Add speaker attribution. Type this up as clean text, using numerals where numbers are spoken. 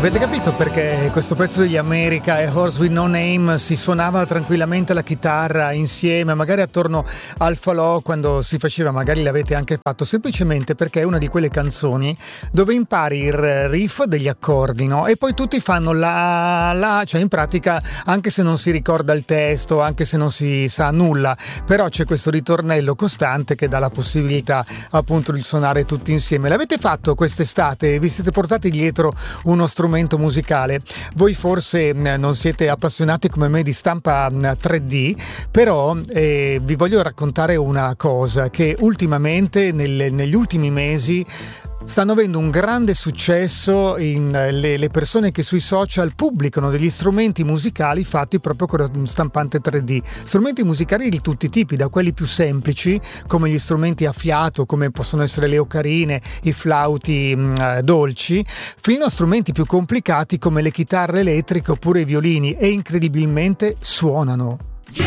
Speaker 1: Avete capito perché questo pezzo degli America e Horse with No Name si suonava tranquillamente la chitarra insieme, magari attorno al falò quando si faceva, magari l'avete anche fatto, semplicemente perché è una di quelle canzoni dove impari il riff degli accordi, no? E poi tutti fanno la, cioè in pratica anche se non si ricorda il testo, anche se non si sa nulla, però c'è questo ritornello costante che dà la possibilità appunto di suonare tutti insieme. L'avete fatto quest'estate? Vi siete portati dietro uno strumento musicale? Voi forse non siete appassionati come me di stampa 3D, però vi voglio raccontare una cosa che ultimamente negli ultimi mesi stanno avendo un grande successo le persone che sui social pubblicano degli strumenti musicali fatti proprio con stampante 3D. Strumenti musicali di tutti i tipi, da quelli più semplici come gli strumenti a fiato, come possono essere le ocarine, i flauti dolci, fino a strumenti più complicati come le chitarre elettriche oppure i violini, e incredibilmente suonano.